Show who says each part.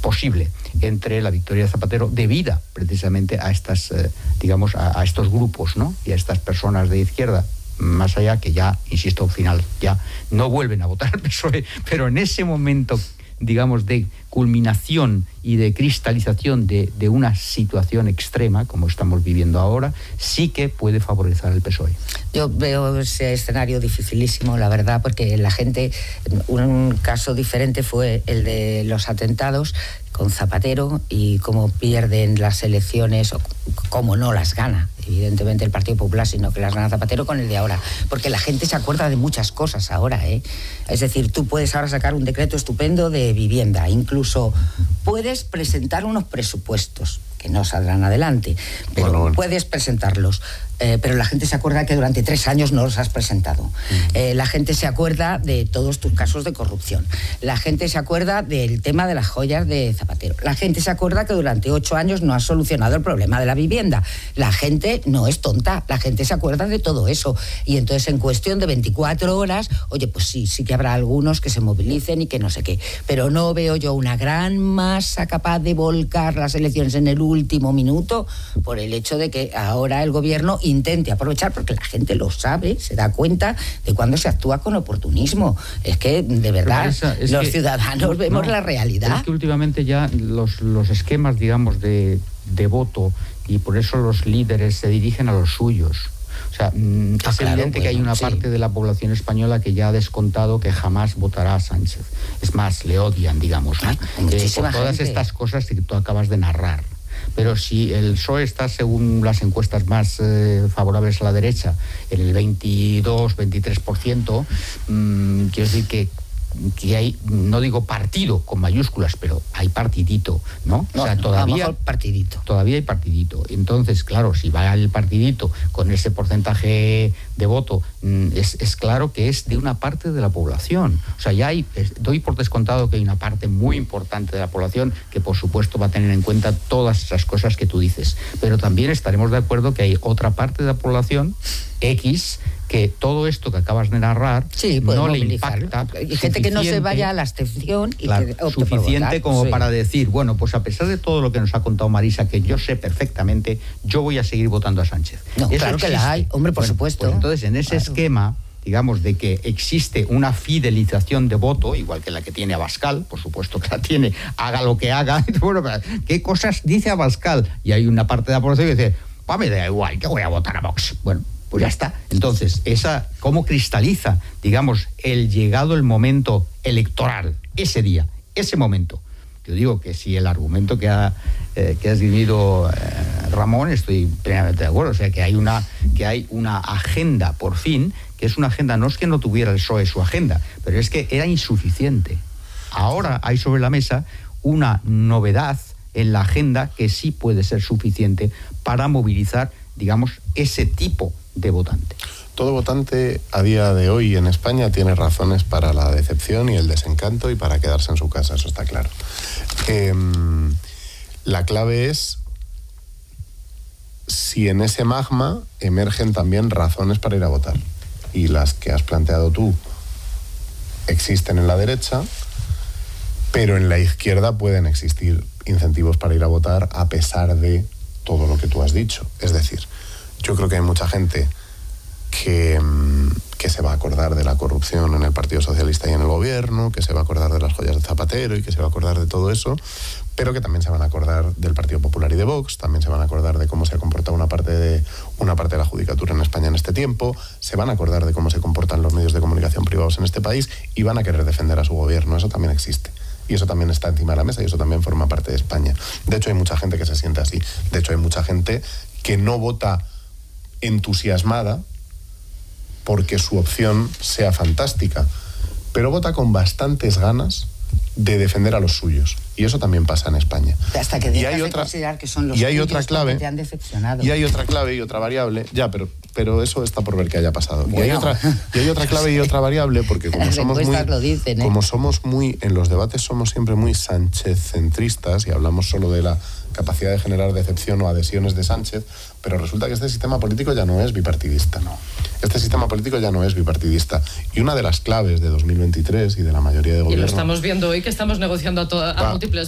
Speaker 1: posible entre la victoria de Zapatero, debida precisamente a estas, digamos, a estos grupos, ¿no? Y a estas personas de izquierda, más allá que ya, insisto, al final ya no vuelven a votar al PSOE, pero en ese momento, digamos, de culminación y de cristalización de una situación extrema, como estamos viviendo ahora, sí que puede favorecer al PSOE.
Speaker 2: Yo veo ese escenario dificilísimo, la verdad, porque la gente, un caso diferente fue el de los atentados con Zapatero y cómo pierden las elecciones, o cómo no las gana, evidentemente, el Partido Popular, sino que las gana Zapatero con el de ahora. Porque la gente se acuerda de muchas cosas ahora, ¿eh? Es decir, tú puedes ahora sacar un decreto estupendo de vivienda, incluso puedes presentar unos presupuestos que no saldrán adelante, pero bueno. Puedes presentarlos. Pero la gente se acuerda que durante 3 años no los has presentado. La gente se acuerda de todos tus casos de corrupción. La gente se acuerda del tema de las joyas de Zapatero. La gente se acuerda que durante 8 años no has solucionado el problema de la vivienda. La gente no es tonta, la gente se acuerda de todo eso. Y entonces en cuestión de 24 horas, oye, pues sí que habrá algunos que se movilicen y que no sé qué. Pero no veo yo una gran masa capaz de volcar las elecciones en el último minuto por el hecho de que ahora el gobierno intente aprovechar, porque la gente lo sabe, se da cuenta de cuando se actúa con oportunismo. Es que, de verdad, los ciudadanos vemos la realidad.
Speaker 1: Es que últimamente ya los esquemas, digamos, de voto, y por eso los líderes se dirigen a los suyos. O sea, es evidente que hay una parte de la población española que ya ha descontado que jamás votará a Sánchez. Es más, le odian, digamos, ¿no? Por todas estas cosas que tú acabas de narrar. Pero si el PSOE está, según las encuestas más favorables a la derecha, en el 22-23%, quiero decir que hay, no digo partido con mayúsculas, pero hay partidito, ¿no?
Speaker 2: No, o sea, todavía partidito.
Speaker 1: Todavía hay partidito. Entonces, claro, si va el partidito con ese porcentaje de voto, es claro que es de una parte de la población. O sea, ya doy por descontado que hay una parte muy importante de la población que, por supuesto, va a tener en cuenta todas esas cosas que tú dices. Pero también estaremos de acuerdo que hay otra parte de la población, X, que todo esto que acabas de narrar no le impacta.
Speaker 2: Hay gente que no se vaya a la abstención y
Speaker 1: claro,
Speaker 2: que opte
Speaker 1: suficiente
Speaker 2: por votar,
Speaker 1: como para decir, bueno, pues a pesar de todo lo que nos ha contado Marisa, que yo sé perfectamente, yo voy a seguir votando a Sánchez.
Speaker 2: No, claro existe. Que la hay, hombre, por supuesto.
Speaker 1: Pues entonces, en ese esquema, digamos, de que existe una fidelización de voto, igual que la que tiene Abascal, por supuesto que la tiene, haga lo que haga, bueno, ¿qué cosas dice Abascal? Y hay una parte de la población que dice, pues me da igual, yo voy a votar a Vox. Bueno, pues ya está. Entonces, ¿cómo cristaliza, digamos, llegado el momento electoral, ese día, ese momento? Yo digo que si el argumento que ha esgrimido Ramón, estoy plenamente de acuerdo. O sea, que hay una agenda, por fin, que es una agenda, no es que no tuviera el PSOE su agenda, pero es que era insuficiente. Ahora hay sobre la mesa una novedad en la agenda que sí puede ser suficiente para movilizar, digamos, ese tipo de votante.
Speaker 3: Todo votante a día de hoy en España tiene razones para la decepción y el desencanto y para quedarse en su casa, eso está claro. La clave es si en ese magma emergen también razones para ir a votar. Y las que has planteado tú existen en la derecha, pero en la izquierda pueden existir incentivos para ir a votar a pesar de todo lo que tú has dicho. Es decir, yo creo que hay mucha gente que se va a acordar de la corrupción en el Partido Socialista y en el gobierno, que se va a acordar de las joyas de Zapatero y que se va a acordar de todo eso, pero que también se van a acordar del Partido Popular y de Vox, también se van a acordar de cómo se ha comportado una parte de la judicatura en España en este tiempo, se van a acordar de cómo se comportan los medios de comunicación privados en este país y van a querer defender a su gobierno. Eso también existe. Y eso también está encima de la mesa y eso también forma parte de España. De hecho, hay mucha gente que se siente así. De hecho, hay mucha gente que no vota entusiasmada porque su opción sea fantástica, pero vota con bastantes ganas de defender a los suyos. Y eso también pasa en España.
Speaker 2: Hasta que dejas de considerar que son los suyos que te han decepcionado.
Speaker 3: Y hay otra clave y otra variable, ya, pero eso está por ver que haya pasado. Bueno. Y hay otra clave y otra variable, porque como somos muy, en los debates somos siempre muy Sánchez-centristas y hablamos solo de la capacidad de generar decepción o adhesiones de Sánchez, pero resulta que este sistema político ya no es bipartidista. No. Este sistema político ya no es bipartidista. Y una de las claves de 2023 y de la mayoría de gobiernos...
Speaker 4: Y lo estamos viendo hoy, que estamos negociando a múltiples